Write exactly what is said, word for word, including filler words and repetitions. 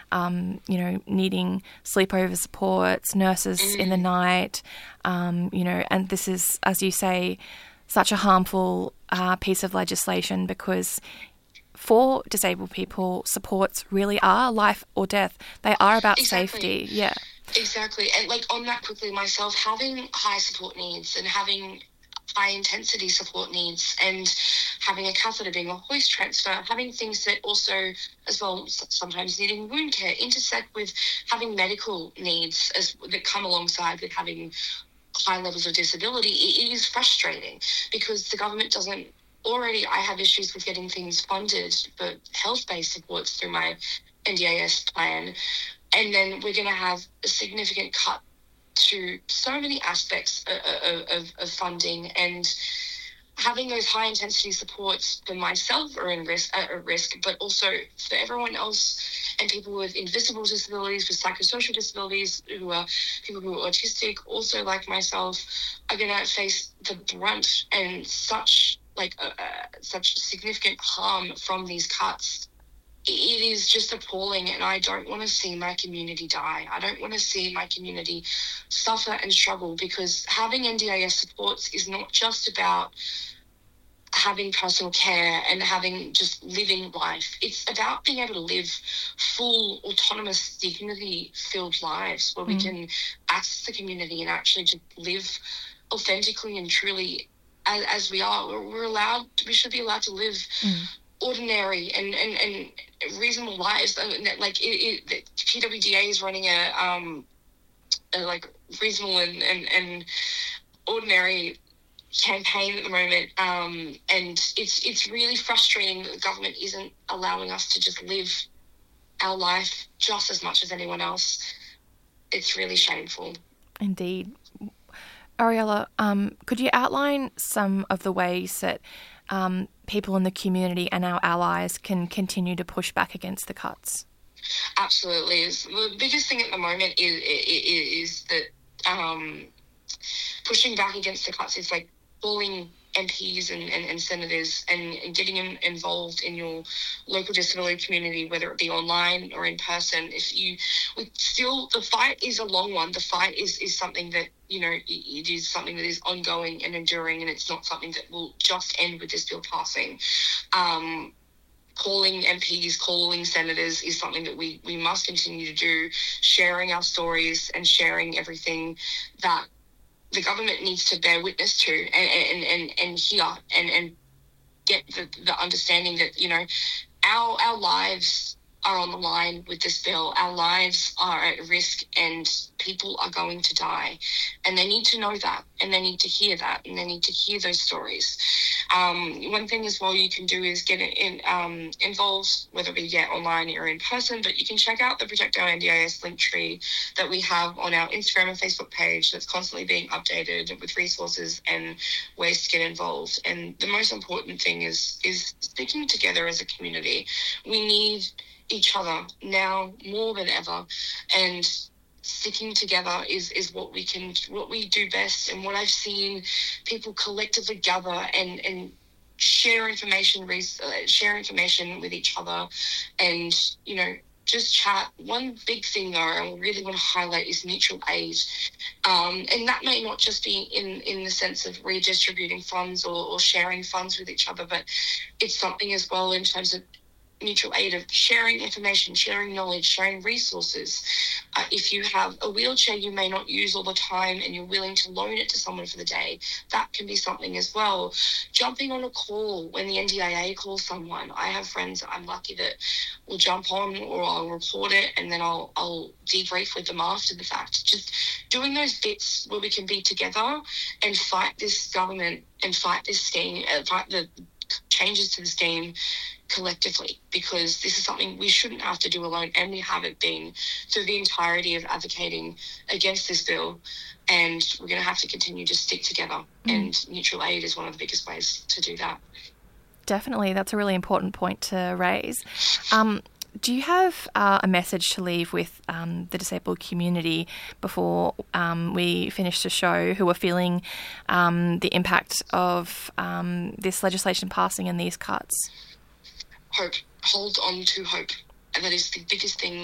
um, you know, needing sleepover supports, nurses mm. in the night, um, you know, and this is, as you say, such a harmful uh, piece of legislation because for disabled people, supports really are life or death. They are about exactly. safety. Yeah. Exactly. And like on that quickly myself, having high support needs and having high intensity support needs and having a catheter, being a hoist transfer, having things that also as well sometimes needing wound care intersect with having medical needs as that come alongside with having high levels of disability. It is frustrating because the government doesn't already, I have issues with getting things funded for health-based supports through my N D I S plan. And then we're going to have a significant cut to so many aspects of, of, of funding, and having those high intensity supports for myself are in risk, are at risk, but also for everyone else and people with invisible disabilities, with psychosocial disabilities, who are people who are autistic, also like myself, are going to face the brunt and such like uh, such significant harm from these cuts. It is just appalling, and I don't want to see my community die. I don't want to see my community suffer and struggle, because having N D I S supports is not just about having personal care and having just living life. It's about being able to live full, autonomous, dignity-filled lives where mm. we can access the community and actually just live authentically and truly as, as we are. We're, we're allowed, we should be allowed to live mm. ordinary and, and, and reasonable lives. Like it, it, the P W D A is running a, um, a like reasonable and, and, and ordinary campaign at the moment, um, and it's it's really frustrating that the government isn't allowing us to just live our life just as much as anyone else. It's really shameful. Indeed. Ariella, um, could you outline some of the ways that um, people in the community and our allies can continue to push back against the cuts? Absolutely. The biggest thing at the moment is, is, is that um, pushing back against the cuts is like calling M Ps and, and, and senators and, and getting them involved in your local disability community, whether it be online or in person. If you we still, the fight is a long one. The fight is, is something that, you know, it, it is something that is ongoing and enduring, and it's not something that will just end with this bill passing. Um, calling M Ps, calling senators is something that we, we must continue to do, sharing our stories and sharing everything that the government needs to bear witness to and and, and, and hear and, and get the, the understanding that, you know, our our lives are on the line with this bill. Our lives are at risk and people are going to die. And they need to know that, and they need to hear that, and they need to hear those stories. Um, one thing as well you can do is get in, um, involved, whether it be yeah, online or in person, but you can check out the Protect Our N D I S link tree that we have on our Instagram and Facebook page that's constantly being updated with resources and ways to get involved. And the most important thing is is sticking together as a community. We need each other now more than ever, and sticking together is is what we can what we do best. And what I've seen people collectively gather and and share information uh, share information with each other, and you know, just chat. One big thing though I really want to highlight is mutual aid, um, and that may not just be in in the sense of redistributing funds or, or sharing funds with each other, but it's something as well in terms of mutual aid of sharing information, sharing knowledge, sharing resources. Uh, if you have a wheelchair you may not use all the time and you're willing to loan it to someone for the day, that can be something as well. Jumping on a call when the N D I A calls someone. I have friends that I'm lucky that will jump on, or I'll report it and then I'll I'll debrief with them after the fact. Just doing those bits where we can be together and fight this government and fight this scheme, uh, fight the changes to the scheme collectively, because this is something we shouldn't have to do alone, and we haven't been through the entirety of advocating against this bill, and we're going to have to continue to stick together. Mm. And mutual aid is one of the biggest ways to do that. Definitely, that's a really important point to raise. Um, do you have uh, a message to leave with um, the disabled community before um, we finish the show, who are feeling um, the impact of um, this legislation passing and these cuts? Hope. Hold on to hope. And that is the biggest thing